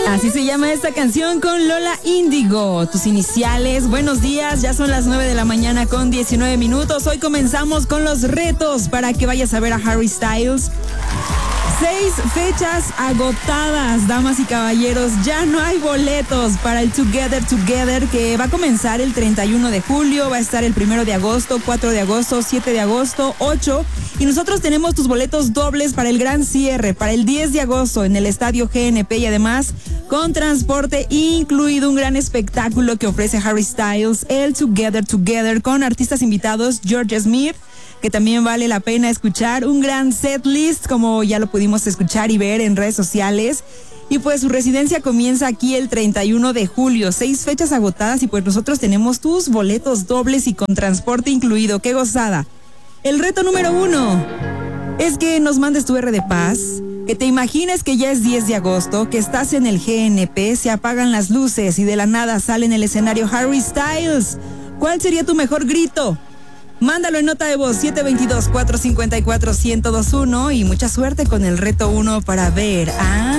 Así se llama esta canción con Lola Índigo. Tus iniciales, buenos días, ya son las 9 de la mañana con 19 minutos. Hoy comenzamos con los retos para que vayas a ver a Harry Styles. 6 fechas agotadas, damas y caballeros. Ya no hay boletos para el Together Together, que va a comenzar el 31 de julio, va a estar el 1 de agosto, 4 de agosto, 7 de agosto, 8. Y nosotros tenemos tus boletos dobles para el gran cierre, para el 10 de agosto en el Estadio GNP, y además con transporte incluido, un gran espectáculo que ofrece Harry Styles, el Together Together, con artistas invitados, George Smith, que también vale la pena escuchar, un gran set list, como ya lo pudimos escuchar y ver en redes sociales. Y pues su residencia comienza aquí el 31 de julio, 6 fechas agotadas, y pues nosotros tenemos tus boletos dobles y con transporte incluido. ¡Qué gozada! El reto número 1 es que nos mandes tu R de paz, que te imagines que ya es 10 de agosto, que estás en el GNP, se apagan las luces y de la nada sale en el escenario Harry Styles. ¿Cuál sería tu mejor grito? Mándalo en nota de voz 722-454-1021 y mucha suerte con el reto 1 para ver a